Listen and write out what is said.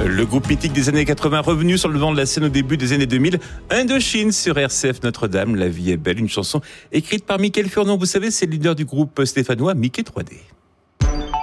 Le groupe mythique des années 80 revenu sur le devant de la scène au début des années 2000. Indochine sur RCF Notre-Dame, La vie est belle, une chanson écrite par Mickaël Furnon. Vous savez, c'est le leader du groupe stéphanois Mickey 3D.